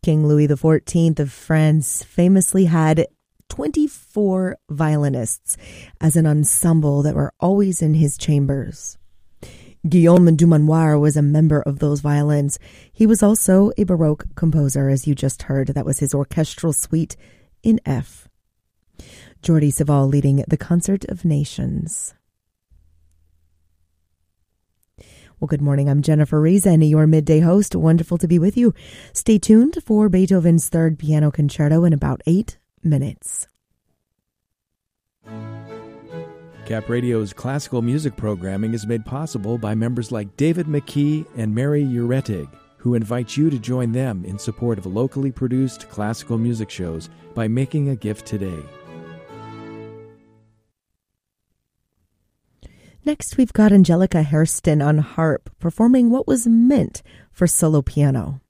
King Louis XIV of France famously had 24 violinists as an ensemble that were always in his chambers. Guillaume Dumanoir was a member of those violins. He was also a Baroque composer, as you just heard. That was his orchestral suite in F. Jordi Savall leading the Concert of Nations. Well, good morning. I'm Jennifer Reason, your midday host. Wonderful to be with you. Stay tuned for Beethoven's Third Piano Concerto in about 8 minutes. Cap Radio's classical music programming is made possible by members like David McKee and Mary Uretig, who invite you to join them in support of locally produced classical music shows by making a gift today. Next, we've got Angelica Hairston on harp performing what was meant for solo piano.